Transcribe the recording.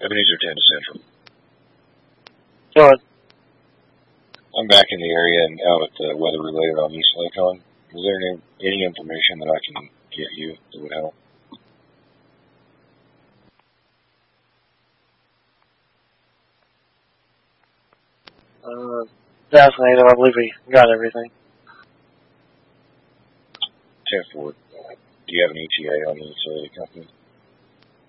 Ebenezer 10 to Central. Go ahead. I'm back in the area and out at the weather related on East Lacon. Is there any information that I can get you that would help? Definitely, I believe we got everything. 10-4. Do you have an ETA on the utility company?